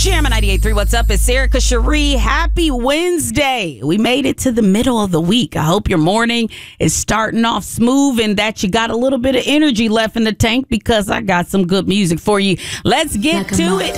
Jam 98.3. What's up? It's Erica Cherie. Happy Wednesday. We made it to the middle of the week. I hope your morning is starting off smooth and that you got a little bit of energy left in the tank because I got some good music for you. Let's get to it.